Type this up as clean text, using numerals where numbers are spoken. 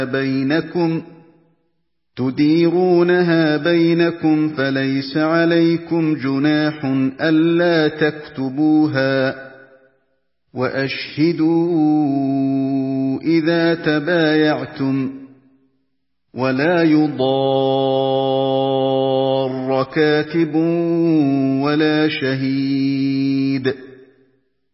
بينكم فليس عليكم جناح ألا تكتبوها، وأشهدوا إذا تبايعتم، ولا يضار كاتب ولا شهيد.